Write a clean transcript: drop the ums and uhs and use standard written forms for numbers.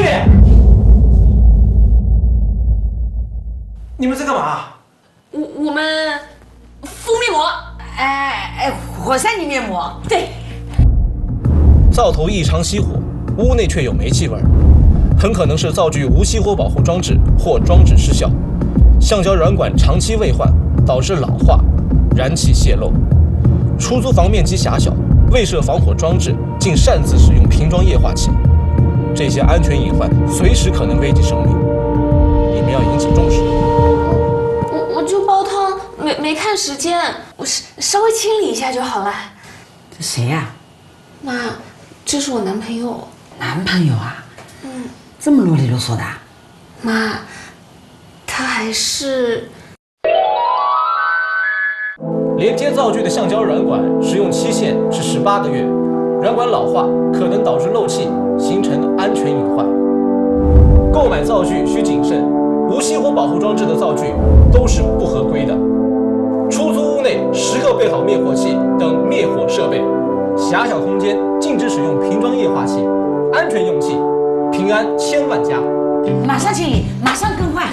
你们在干嘛？ 我们敷面膜。 火山泥面膜。 对。 灶头异常熄火，屋内却有煤气味，很可能是灶具无熄火保护装置或装置失效，橡胶软管长期未换，导致老化、燃气泄漏。出租房面积狭小，未设防火装置，竟擅自使用瓶装液化气，这些安全隐患随时可能危及生命，你们要引起重视。 我就煲汤，没看时间，我稍微清理一下就好了。 这谁呀？ 妈，这是我男朋友。 男朋友啊？这么啰里啰嗦的？ 妈，他还是…… 连接灶具的橡胶软管使用期限是18个月，软管老化可能导致漏气，形成安全隐患。购买灶具需谨慎，无熄火保护装置的灶具都是不合规的。出租屋内时刻备好灭火器等灭火设备，狭小空间禁止使用瓶装液化气，安全用气，平安千万家。 马上清理，马上更换。